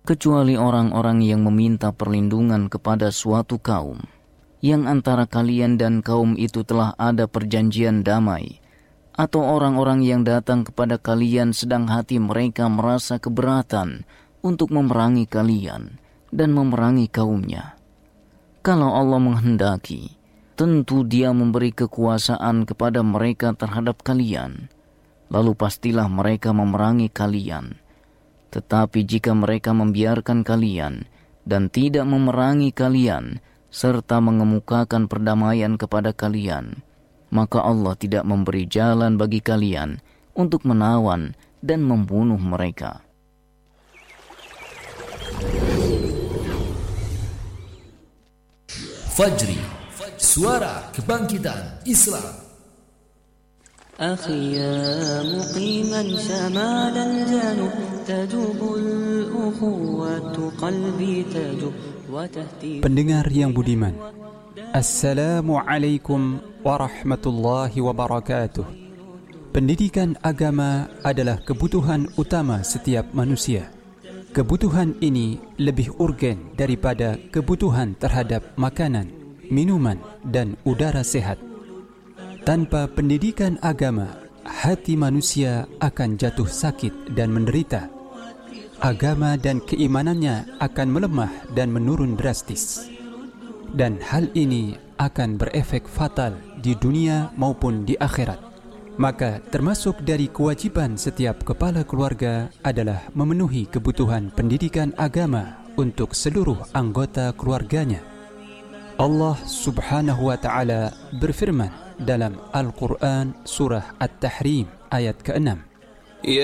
kecuali orang-orang yang meminta perlindungan kepada suatu kaum, yang antara kalian dan kaum itu telah ada perjanjian damai, atau orang-orang yang datang kepada kalian sedang hati mereka merasa keberatan untuk memerangi kalian dan memerangi kaumnya. Kalau Allah menghendaki, tentu Dia memberi kekuasaan kepada mereka terhadap kalian, lalu pastilah mereka memerangi kalian. Tetapi jika mereka membiarkan kalian dan tidak memerangi kalian, serta mengemukakan perdamaian kepada kalian, maka Allah tidak memberi jalan bagi kalian untuk menawan dan membunuh mereka. Fajri, suara kebangkitan Islam. أخي يا مقيما شمال الجنوب تجوب الأخوة قلبي تجوب وتهتي. Pendengar yang budiman, Assalamualaikum warahmatullahi wabarakatuh. Pendidikan agama adalah kebutuhan utama setiap manusia. Kebutuhan ini lebih urgen daripada kebutuhan terhadap makanan, minuman, dan udara sehat. Tanpa pendidikan agama, hati manusia akan jatuh sakit dan menderita. Agama dan keimanannya akan melemah dan menurun drastis. Dan hal ini akan berefek fatal di dunia maupun di akhirat. Maka termasuk dari kewajiban setiap kepala keluarga adalah memenuhi kebutuhan pendidikan agama untuk seluruh anggota keluarganya. Allah Subhanahu wa ta'ala berfirman dalam Al-Quran surah At-Tahrim ayat ke-6,